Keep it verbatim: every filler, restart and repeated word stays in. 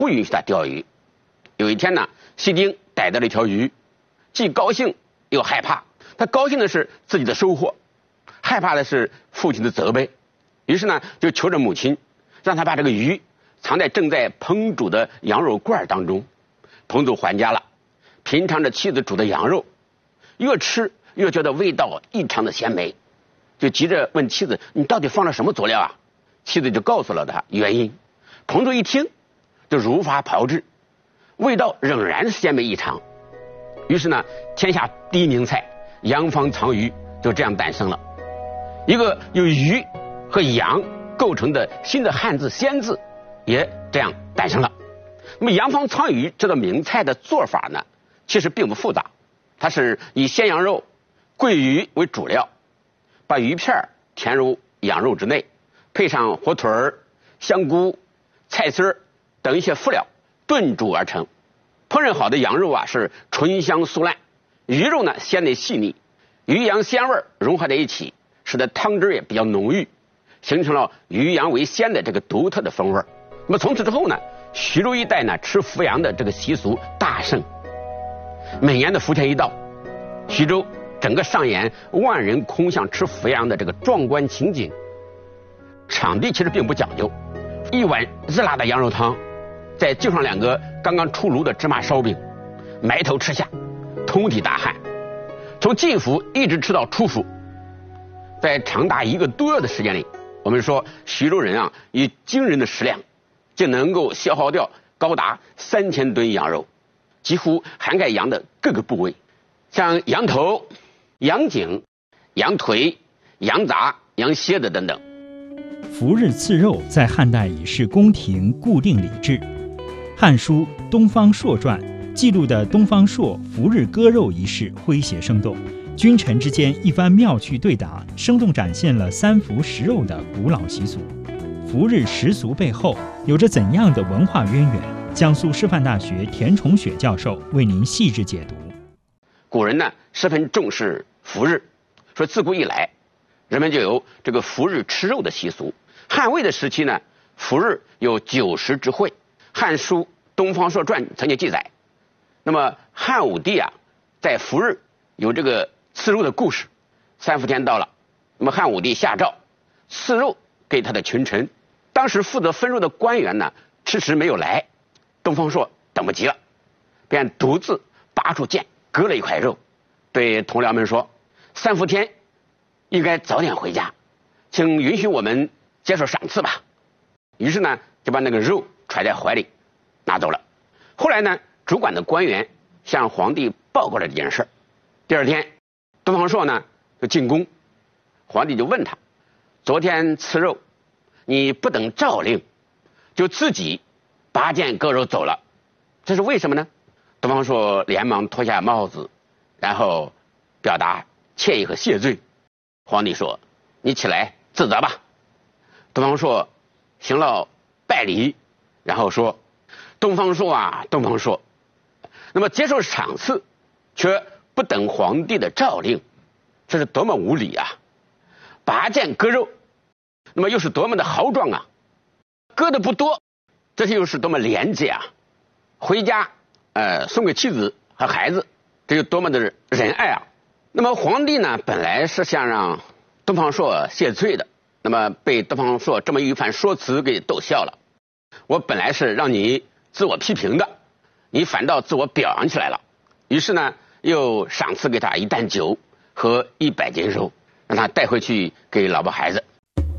不允许他钓鱼。有一天呢，西丁逮到了一条鱼，既高兴又害怕。他高兴的是自己的收获，害怕的是父亲的责备。于是呢，就求着母亲，让他把这个鱼藏在正在烹煮的羊肉罐当中。彭祖还家了，品尝着妻子煮的羊肉，越吃越觉得味道异常的鲜美，就急着问妻子：“你到底放了什么佐料啊？”妻子就告诉了他原因。彭祖一听就如法炮制，味道仍然鲜美异常。于是呢，天下第一名菜洋方藏鱼就这样诞生了，一个由鱼和羊构成的新的汉字鲜字也这样诞生了。那么洋方藏鱼这道名菜的做法呢，其实并不复杂，它是以鲜羊肉、桂鱼为主料，把鱼片填入羊肉之内，配上火腿儿、香菇、菜丝等一些辅料炖煮而成。烹饪好的羊肉啊是醇香酥烂，鱼肉呢鲜嫩细腻，鱼羊鲜味融合在一起，使得汤汁也比较浓郁，形成了鱼羊为鲜的这个独特的风味。那么从此之后呢，徐州一带呢吃伏羊的这个习俗大盛。每年的伏天一到，徐州整个上演万人空巷吃伏羊的这个壮观情景。场地其实并不讲究，一碗热辣的羊肉汤，再就上两个刚刚出炉的芝麻烧饼，埋头吃下，通体大汗，从进伏一直吃到出伏，在长达一个多月的时间里，我们说徐州人啊以惊人的食量就能够消耗掉高达三千吨羊肉，几乎涵盖羊的各个部位，像羊头、羊颈、羊腿、羊杂、羊蝎子等等。 伏日刺肉在汉代已是宫廷固定礼制。《汉书·东方朔传》记录的东方朔伏日割肉一事诙谐生动，君臣之间一番妙趣对答，生动展现了三伏食肉的古老习俗。伏日食俗背后有着怎样的文化渊源？江苏师范大学田崇雪教授为您细致解读。 古人呢十分重视伏日，说自古以来人们就有这个伏日吃肉的习俗。汉魏的时期呢，伏日有九食之会，《汉书·东方朔传》曾经记载。那么汉武帝啊，在伏日有这个赐肉的故事。三伏天到了，那么汉武帝下诏赐肉给他的群臣。当时负责分肉的官员呢，迟迟没有来，东方朔等不及了，便独自拔出剑，割了一块肉，对同僚们说：“三伏天应该早点回家，请允许我们接受赏赐吧。”于是呢，就把那个肉揣在怀里拿走了。后来呢，主管的官员向皇帝报告了这件事。第二天，东方朔呢就进宫，皇帝就问他：“昨天赐肉，你不等诏令，就自己拔剑割肉走了，这是为什么呢？”东方朔连忙脱下帽子，然后表达歉意和谢罪。皇帝说：“你起来自责吧。”东方朔行了拜礼，然后说：“东方朔啊，东方朔，那么接受赏赐，却不等皇帝的诏令，这是多么无礼啊！拔剑割肉，那么又是多么的豪壮啊！割的不多，这又是多么廉洁啊！回家，呃，送给妻子和孩子，这有多么的仁爱啊！”那么皇帝呢，本来是想让东方朔谢罪的，那么被东方朔这么一番说辞给逗笑了。我本来是让你自我批评的，你反倒自我表扬起来了。于是呢，又赏赐给他一担酒和一百斤肉，让他带回去给老婆孩子。